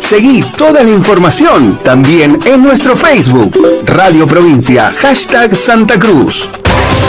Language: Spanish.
Seguí toda la información también en nuestro Facebook, Radio Provincia, #Santa Cruz.